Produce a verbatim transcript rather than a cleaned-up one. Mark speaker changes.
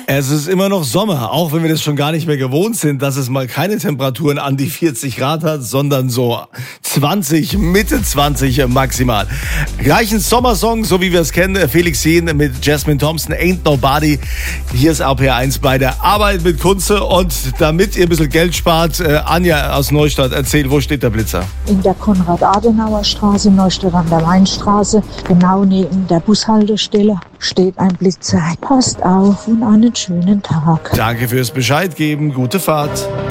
Speaker 1: Es ist immer noch Sommer, auch wenn wir das schon gar nicht mehr gewohnt sind, dass es mal keine Temperaturen an die vierzig Grad hat, sondern so zwanzig, Mitte zwanzig maximal. Gleich ein Sommersong, so wie wir es kennen, Felix Jähn mit Jasmine Thompson, Ain't Nobody. Hier ist R P R eins bei der Arbeit mit Kunze, und damit ihr ein bisschen Geld spart, äh, Anja aus Neustadt, erzähl, wo steht der Blitzer?
Speaker 2: In der Konrad-Adenauer-Straße, Neustadt an der Weinstraße, genau neben der Bushaltestelle, steht ein Blitzer. Passt auf und einen schönen Tag.
Speaker 1: Danke fürs Bescheid geben, gute Fahrt.